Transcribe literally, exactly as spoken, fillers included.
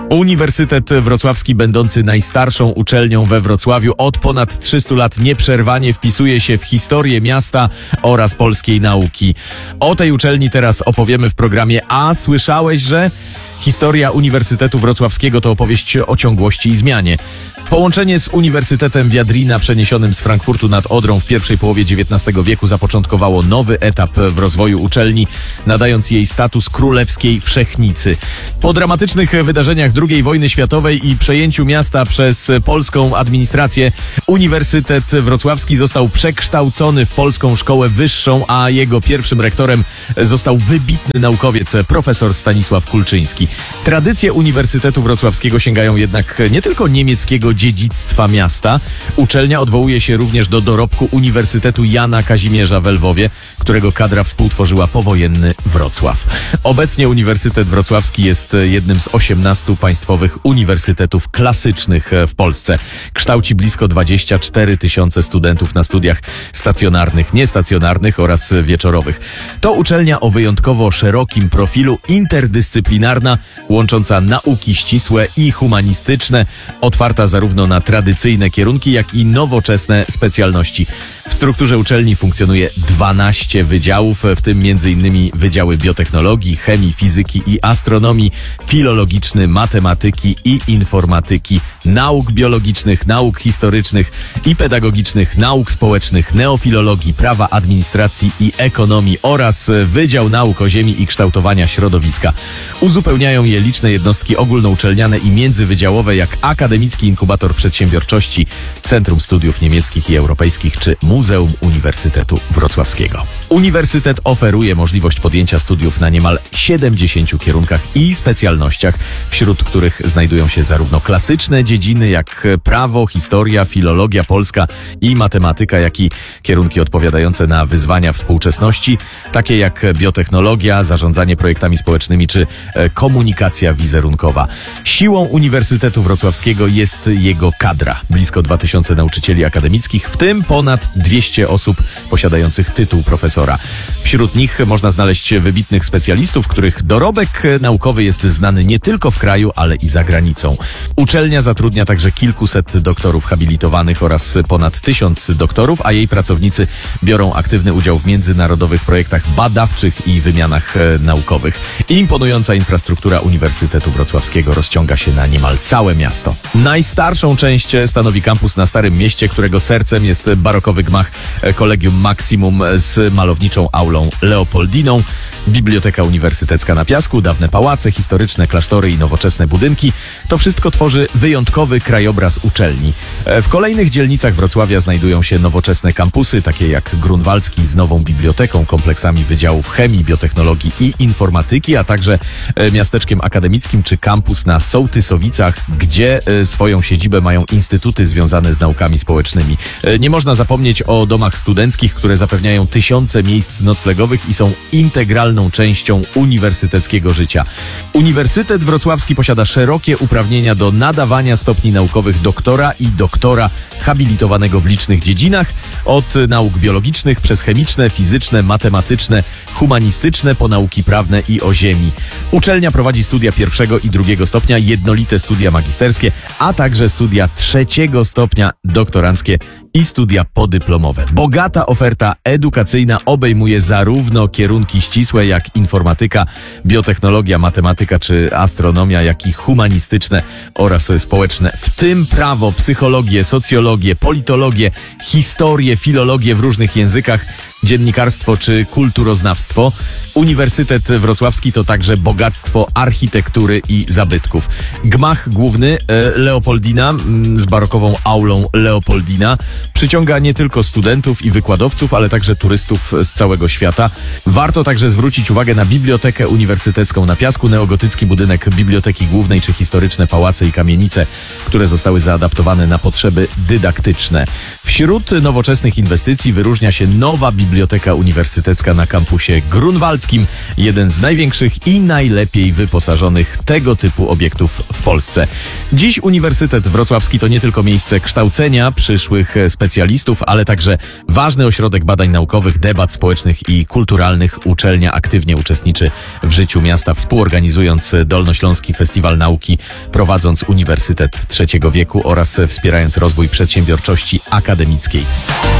Uniwersytet Wrocławski, będący najstarszą uczelnią we Wrocławiu, od ponad trzystu lat nieprzerwanie wpisuje się w historię miasta oraz polskiej nauki. O tej uczelni teraz opowiemy w programie A słyszałeś, że... Historia Uniwersytetu Wrocławskiego to opowieść o ciągłości i zmianie. Połączenie z Uniwersytetem Viadrina, przeniesionym z Frankfurtu nad Odrą w pierwszej połowie dziewiętnastego wieku, zapoczątkowało nowy etap w rozwoju uczelni, nadając jej status królewskiej wszechnicy. Po dramatycznych wydarzeniach drugiej wojny światowej i przejęciu miasta przez polską administrację, Uniwersytet Wrocławski został przekształcony w Polską Szkołę Wyższą, a jego pierwszym rektorem został wybitny naukowiec, profesor Stanisław Kulczyński. Tradycje Uniwersytetu Wrocławskiego sięgają jednak nie tylko niemieckiego dziedzictwa miasta. Uczelnia odwołuje się również do dorobku Uniwersytetu Jana Kazimierza w Lwowie, którego kadra współtworzyła powojenny Wrocław. Obecnie Uniwersytet Wrocławski jest jednym z osiemnastu państwowych uniwersytetów klasycznych w Polsce. Kształci blisko dwadzieścia cztery tysiące studentów na studiach stacjonarnych, niestacjonarnych oraz wieczorowych. To uczelnia o wyjątkowo szerokim profilu, interdyscyplinarna, łącząca nauki ścisłe i humanistyczne, otwarta zarówno na tradycyjne kierunki, jak i nowoczesne specjalności. W strukturze uczelni funkcjonuje dwanaście wydziałów, w tym między innymi wydziały biotechnologii, chemii, fizyki i astronomii, filologiczny, matematyki i informatyki, nauk biologicznych, nauk historycznych i pedagogicznych, nauk społecznych, neofilologii, prawa, administracji i ekonomii oraz Wydział Nauk o Ziemi i Kształtowania Środowiska. Uzupełniają je liczne jednostki ogólnouczelniane i międzywydziałowe, jak Akademicki Inkubator Przedsiębiorczości, Centrum Studiów Niemieckich i Europejskich czy Muzeum Uniwersytetu Wrocławskiego. Uniwersytet oferuje możliwość podjęcia studiów na niemal siedemdziesięciu kierunkach i specjalnościach, wśród których znajdują się zarówno klasyczne dziedziny jak prawo, historia, filologia polska i matematyka, jak i kierunki odpowiadające na wyzwania współczesności, takie jak biotechnologia, zarządzanie projektami społecznymi czy komunikacja wizerunkowa. Siłą Uniwersytetu Wrocławskiego jest jego kadra. Blisko dwa tysiące nauczycieli akademickich, w tym ponad dwieście osób posiadających tytuł profesora. Wśród nich można znaleźć wybitnych specjalistów, których dorobek naukowy jest znany nie tylko w kraju, ale i za granicą. Uczelnia zatrudnia także kilkuset doktorów habilitowanych oraz ponad tysiąc doktorów, a jej pracownicy biorą aktywny udział w międzynarodowych projektach badawczych i wymianach naukowych. Imponująca infrastruktura Uniwersytetu Wrocławskiego rozciąga się na niemal całe miasto. Najstarszą część stanowi kampus na Starym Mieście, którego sercem jest barokowy gmach Collegium Maximum z malowniczą aulą Leopoldiną, Biblioteka Uniwersytecka na Piasku, dawne pałace, historyczne klasztory i nowoczesne budynki. To wszystko tworzy wyjątkowy krajobraz uczelni. W kolejnych dzielnicach Wrocławia znajdują się nowoczesne kampusy, takie jak Grunwaldzki z nową biblioteką, kompleksami wydziałów chemii, biotechnologii i informatyki, a także miasteczkiem akademickim czy kampus na Sołtysowicach, gdzie swoją siedzibę mają instytuty związane z naukami społecznymi. Nie można zapomnieć o domach studenckich, które zapewniają tysiące miejsc noclegowych i są integralną częścią uniwersyteckiego życia. Uniwersytet Wrocławski posiada szerokie uprawnienia do nadawania stopni naukowych doktora i doktora habilitowanego w licznych dziedzinach, od nauk biologicznych przez chemiczne, fizyczne, matematyczne, humanistyczne po nauki prawne i o ziemi. Uczelnia prowadzi studia pierwszego i drugiego stopnia, jednolite studia magisterskie, a także studia trzeciego stopnia doktoranckie i studia podyplomowe. Bogata oferta edukacyjna obejmuje zarówno kierunki ścisłe jak informatyka, biotechnologia, matematyka czy astronomia, jak i humanistyczne oraz społeczne, w tym prawo, psychologię, socjologię, politologię, historię, filologię w różnych językach, dziennikarstwo czy kulturoznawstwo. Uniwersytet Wrocławski to także bogactwo architektury i zabytków. Gmach główny Leopoldina z barokową aulą Leopoldina przyciąga nie tylko studentów i wykładowców, ale także turystów z całego świata. Warto także zwrócić uwagę na Bibliotekę Uniwersytecką na Piasku, neogotycki budynek Biblioteki Głównej czy historyczne pałace i kamienice, które zostały zaadaptowane na potrzeby dydaktyczne. Wśród nowoczesnych inwestycji wyróżnia się nowa biblioteka Biblioteka Uniwersytecka na kampusie grunwaldzkim. Jeden z największych i najlepiej wyposażonych tego typu obiektów w Polsce. Dziś Uniwersytet Wrocławski to nie tylko miejsce kształcenia przyszłych specjalistów, ale także ważny ośrodek badań naukowych, debat społecznych i kulturalnych. Uczelnia aktywnie uczestniczy w życiu miasta, współorganizując Dolnośląski Festiwal Nauki, prowadząc Uniwersytet Trzeciego Wieku oraz wspierając rozwój przedsiębiorczości akademickiej.